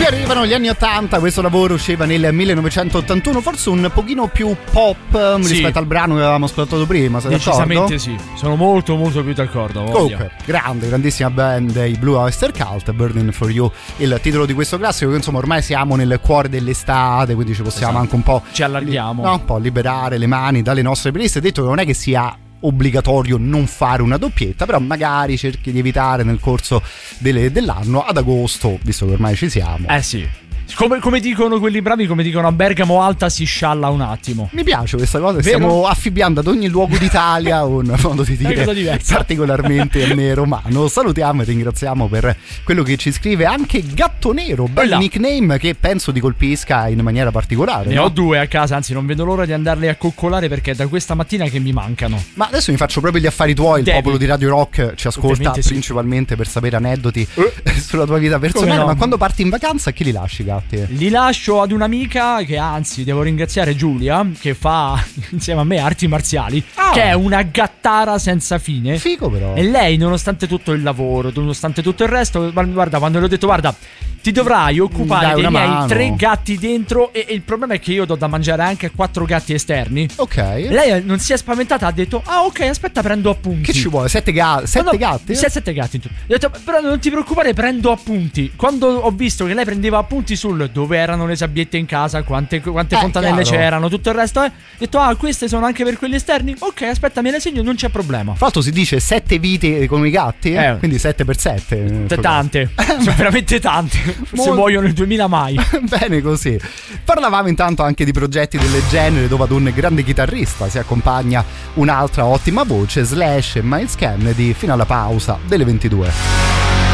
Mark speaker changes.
Speaker 1: Arrivano gli anni 80, questo lavoro usciva nel 1981, forse un pochino più pop rispetto al brano che avevamo ascoltato prima, sei d'accordo?
Speaker 2: Decisamente sì, sono molto molto più d'accordo.
Speaker 1: Comunque, grandissima band, i Blue Oyster Cult, Burning for You, il titolo di questo classico, che insomma ormai siamo nel cuore dell'estate, quindi ci possiamo anche un po'...
Speaker 2: ci allarghiamo.
Speaker 1: Un po' liberare le mani dalle nostre playlist. Detto che non è che sia obbligatorio non fare una doppietta, però magari cerchi di evitare nel corso dell'anno, ad agosto, visto che ormai ci siamo.
Speaker 2: Sì. Come dicono quelli bravi, come dicono a Bergamo Alta si scialla un attimo.
Speaker 1: Mi piace questa cosa, stiamo affibbiando ad ogni luogo d'Italia un modo di dire particolarmente romano. Salutiamo e ringraziamo per quello che ci scrive anche Gatto Nero, bel nickname che penso ti colpisca in maniera particolare.
Speaker 2: Ne ho due a casa, anzi non vedo l'ora di andarli a coccolare perché è da questa mattina che mi mancano.
Speaker 1: Ma adesso mi faccio proprio gli affari tuoi, il popolo di Radio Rock ci ascolta principalmente per sapere aneddoti sulla tua vita personale, no? Ma quando parti in vacanza chi li lasci, Gatto?
Speaker 2: Li lascio ad un'amica che anzi devo ringraziare, Giulia, che fa insieme a me arti marziali, che è una gattara senza fine.
Speaker 1: Figo però.
Speaker 2: E lei, nonostante tutto il lavoro, nonostante tutto il resto, guarda, quando le ho detto guarda ti dovrai occupare dei miei 3 gatti dentro e il problema è che io do da mangiare anche a 4 gatti esterni.
Speaker 1: Ok.
Speaker 2: Lei non si è spaventata, ha detto ok, aspetta, prendo appunti.
Speaker 1: Che ci vuole? 7 gatti? 7 gatti?
Speaker 2: 7 gatti in tutto. Ho detto però non ti preoccupare, prendo appunti. Quando ho visto che lei prendeva appunti sul dove erano le sabbiette in casa, quante fontanelle c'erano, tutto il resto, ho detto queste sono anche per quelli esterni. Ok, aspetta, me le segno, non c'è problema.
Speaker 1: Fra l'altro si dice 7 vite come i gatti, quindi 7 per 7.
Speaker 2: Tante, sono veramente tante. Se muoiono il 2000 mai.
Speaker 1: Bene così. Parlavamo intanto anche di progetti del genere dove ad un grande chitarrista si accompagna un'altra ottima voce, Slash e Miles Kennedy, fino alla pausa delle 22.